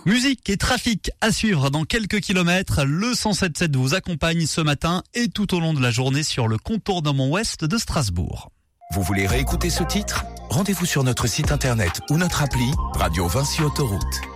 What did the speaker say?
Musique et trafic à suivre dans quelques kilomètres. Le 107.7 vous accompagne ce matin et tout au long de la journée sur le contournement ouest de Strasbourg. Vous voulez réécouter ce titre ? Rendez-vous sur notre site internet ou notre appli Radio Vinci Autoroute.